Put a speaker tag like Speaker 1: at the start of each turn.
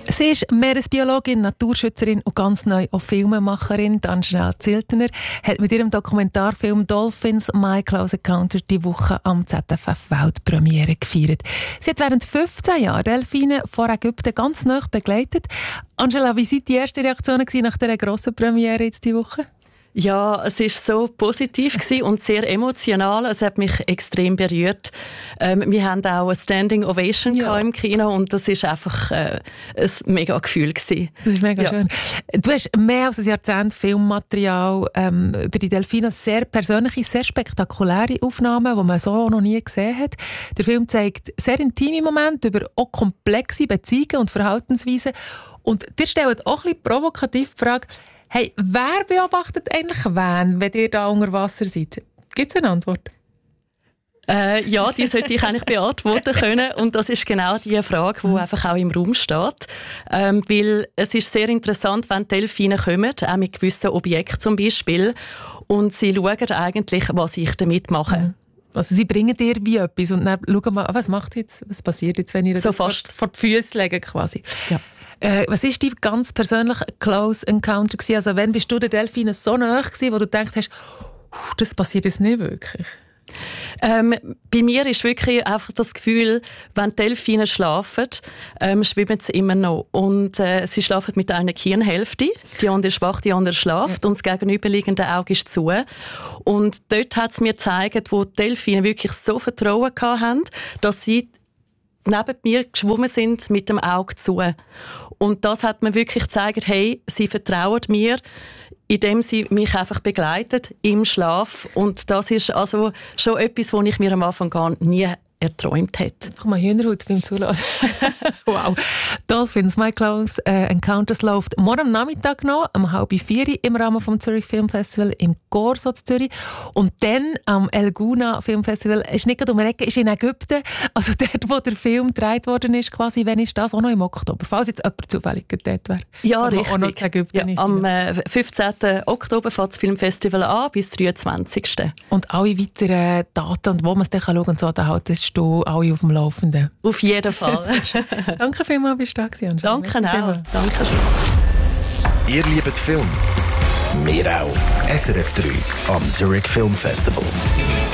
Speaker 1: Sie ist Meeresbiologin, Naturschützerin und ganz neu auch Filmemacherin. Angela Ziltener hat mit ihrem Dokumentarfilm «Dolphins – My Close Encounter» die Woche am ZFF Weltpremiere gefeiert. Sie hat während 15 Jahren Delfine vor Ägypten ganz nah begleitet. Angela, wie waren die ersten Reaktionen nach dieser grossen Premiere jetzt diese Woche?
Speaker 2: Ja, es war so positiv und sehr emotional. Es hat mich extrem berührt. Wir haben auch eine Standing Ovation im Kino und das war einfach ein mega Gefühl. Das
Speaker 1: ist mega schön. Du hast mehr als ein Jahrzehnt Filmmaterial über die Delfine, sehr persönliche, sehr spektakuläre Aufnahmen, die man so noch nie gesehen hat. Der Film zeigt sehr intime Momente über auch komplexe Beziehungen und Verhaltensweisen. Und dir stellt auch ein bisschen provokativ die Frage, hey, wer beobachtet eigentlich wen, wenn ihr da unter Wasser seid? Gibt es eine Antwort?
Speaker 2: Ja, die sollte ich eigentlich beantworten können. Und das ist genau die Frage, die einfach auch im Raum steht. Weil es ist sehr interessant, wenn Delfine kommen, auch mit gewissen Objekten zum Beispiel, und sie schauen eigentlich, was ich damit mache.
Speaker 1: Also sie bringen dir wie etwas und dann schauen mal, was macht jetzt, was passiert jetzt, wenn ihr
Speaker 2: so
Speaker 1: das vor die Füße legen quasi. Ja. Was war dein ganz persönlicher Close Encounter gewesen? Also wann bist du den Delfinen so nahe gewesen, wo du gedacht hast, das passiert jetzt nicht wirklich?
Speaker 2: Bei mir ist wirklich einfach das Gefühl, wenn die Delfine schlafen, schwimmen sie immer noch. Und sie schlafen mit einer Gehirnhälfte. Die andere ist wach, die andere schläft. Und das gegenüberliegende Auge ist zu. Und dort hat es mir gezeigt, wo die Delfine wirklich so Vertrauen hatten, dass sie neben mir geschwommen sind mit dem Auge zu. Und das hat mir wirklich gezeigt, hey, sie vertrauen mir, indem sie mich einfach begleiten im Schlaf. Und das ist also schon etwas, was ich mir am Anfang gar nie erträumt hätte.
Speaker 1: Guck mal, Hühnerhaut beim Zulassen. Wow. Dolphins, My Close Encounters läuft morgen Nachmittag noch, um 3:30 im Rahmen vom Zürich Film Festival im Corso Zürich. Und dann am El Gouna Film Festival, ist nicht gerade um die Ecke, ist in Ägypten, also dort, wo der Film gedreht worden ist, quasi, wann ist das? Auch noch im Oktober, falls jetzt jemand zufällig dort wäre.
Speaker 2: Ja, richtig.
Speaker 1: Auch noch zu Ägypten
Speaker 2: ja, am 15. Oktober fängt das Filmfestival an, bis 23.
Speaker 1: Und alle weiteren Daten, und wo man es dann schauen kann, und so, da haltest du alle auf dem Laufenden.
Speaker 2: Auf jeden Fall.
Speaker 1: Danke vielmals, bist du da gewesen.
Speaker 2: Danke auch. Danke schön.
Speaker 3: Ihr liebt Film? Wir auch. SRF 3 am Zurich Film Festival.